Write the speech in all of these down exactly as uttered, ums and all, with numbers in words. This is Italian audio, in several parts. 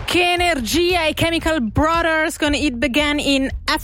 Che energia, i Chemical Brothers con It Began in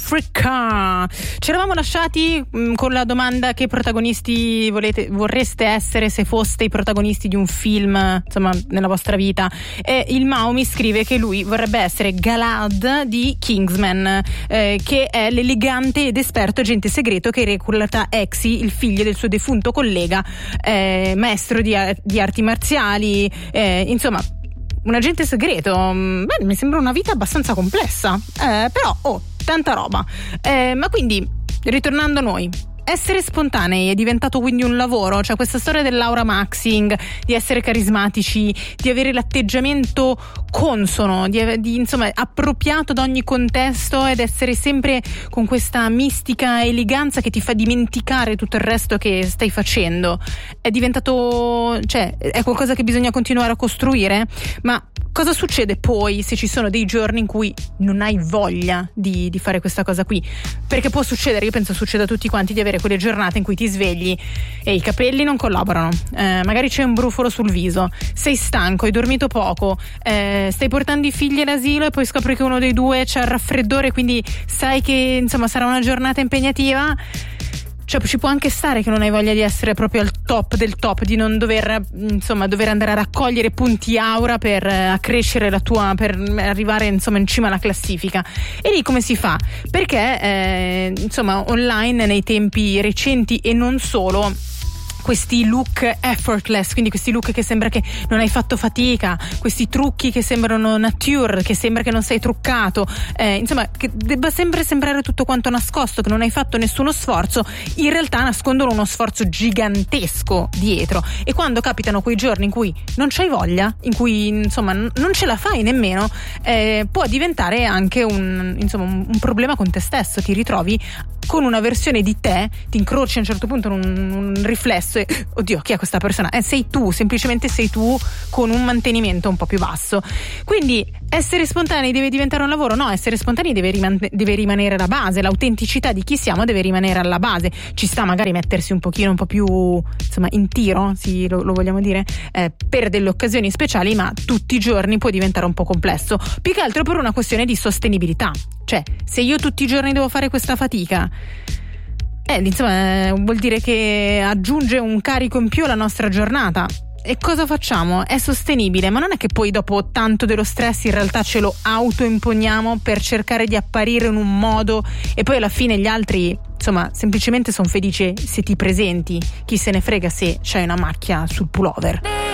Africa. Ci eravamo lasciati mh, con la domanda: che protagonisti volete, vorreste essere se foste i protagonisti di un film, insomma, nella vostra vita. E il Mao mi scrive che lui vorrebbe essere Galad di Kingsman, eh, che è l'elegante ed esperto agente segreto che recluta Exi, il figlio del suo defunto collega, eh, maestro di, di arti marziali, eh, insomma un agente segreto. Beh, mi sembra una vita abbastanza complessa, eh, però oh, tanta roba. Eh, ma quindi, ritornando a noi, essere spontanei è diventato quindi un lavoro? Cioè, questa storia dell'aura maxing, di essere carismatici, di avere l'atteggiamento consono, di, di insomma appropriato da ogni contesto ed essere sempre con questa mistica eleganza che ti fa dimenticare tutto il resto che stai facendo, è diventato, cioè, è qualcosa che bisogna continuare a costruire. Ma cosa succede poi se ci sono dei giorni in cui non hai voglia di, di fare questa cosa qui? Perché può succedere, io penso succeda a tutti quanti, di avere quelle giornate in cui ti svegli e i capelli non collaborano, eh, magari c'è un brufolo sul viso, sei stanco, hai dormito poco, eh, stai portando i figli all'asilo e poi scopri che uno dei due c'ha il raffreddore, quindi sai che insomma sarà una giornata impegnativa. Cioè, ci può anche stare che non hai voglia di essere proprio al top del top, di non dover insomma dover andare a raccogliere punti aura per accrescere la tua, per arrivare insomma in cima alla classifica. E lì come si fa? Perché eh, insomma online nei tempi recenti e non solo, questi look effortless, quindi questi look che sembra che non hai fatto fatica, questi trucchi che sembrano nature, che sembra che non sei truccato, eh, insomma che debba sempre sembrare tutto quanto nascosto, che non hai fatto nessuno sforzo, in realtà nascondono uno sforzo gigantesco dietro. E quando capitano quei giorni in cui non c'hai voglia, in cui insomma non ce la fai nemmeno, eh, può diventare anche un, insomma, un, un problema con te stesso. Ti ritrovi con una versione di te, ti incroci a un certo punto in un, un riflesso e oddio, chi è questa persona? Eh, sei tu, semplicemente sei tu, con un mantenimento un po' più basso. Quindi essere spontanei deve diventare un lavoro? No, essere spontanei deve, riman- deve rimanere la base, l'autenticità di chi siamo deve rimanere alla base. Ci sta magari mettersi un pochino un po' più insomma in tiro, sì, lo, lo vogliamo dire, eh, per delle occasioni speciali, ma tutti i giorni può diventare un po' complesso, più che altro per una questione di sostenibilità. Cioè, se io tutti i giorni devo fare questa fatica, eh, insomma, vuol dire che aggiunge un carico in più alla nostra giornata. E cosa facciamo? È sostenibile, ma non è che poi dopo tanto dello stress in realtà ce lo autoimponiamo per cercare di apparire in un modo e poi alla fine gli altri, insomma, semplicemente sono felici se ti presenti. Chi se ne frega se c'hai una macchia sul pullover.